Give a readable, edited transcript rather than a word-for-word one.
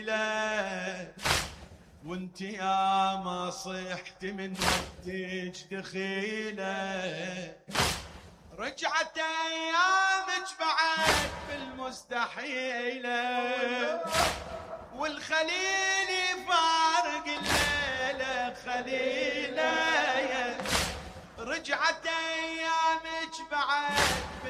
وانت يا ما صحت من وقتك دخيله، رجعت ايامك بعد بالمستحيله، والخليل فارق الليله خليله، رجعت